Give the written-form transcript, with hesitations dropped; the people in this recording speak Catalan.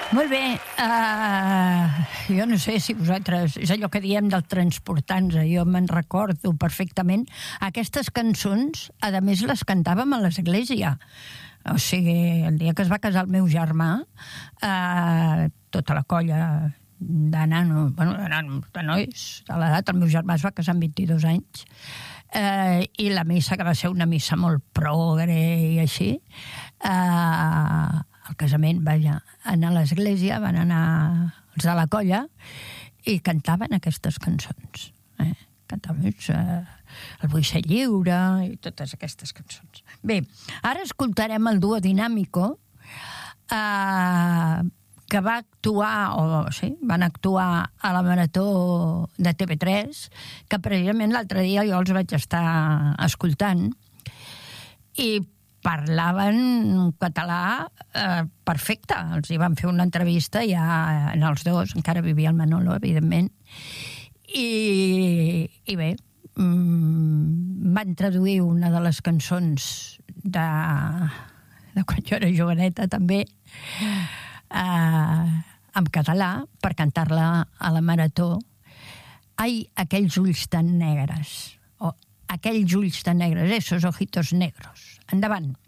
Molt bé, jo no sé si vosaltres, és allò que diem del transportant-se, jo me'n recordo perfectament. Aquestes cançons, a més, les cantàvem a l'església. O sigui, el dia que es va casar el meu germà, tota la colla de nanos, de nois, de l'edat, el meu germà es va casar amb 22 anys, i la missa, que va ser una missa molt progre i així, al casament, vaja, a l'església van anar els de la colla i cantaven aquestes cançons. Cantaven el Vull ser lliure i totes aquestes cançons. Bé, ara escoltarem el duo Dinàmico, que va actuar, van actuar a la Marató de TV3, que precisament l'altre dia jo els vaig estar escoltant, i parlaven un català perfecte. Els hi van fer una entrevista ja en els dos, encara vivia el Manolo, evidentment, i bé, van traduir una de les cançons de quan jo era joveneta també, en català, per cantar-la a la Marató. Ai, aquells ulls tan negres, o aquells ulls tan negres, esos ojitos negros. Endavant.